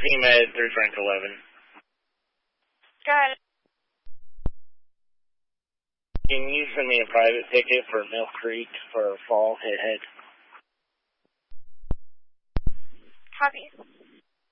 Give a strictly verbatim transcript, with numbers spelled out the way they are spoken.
V-Med, third Frank eleven. Got it. Can you send me a private ticket for Mill Creek for fall hit head? Copy.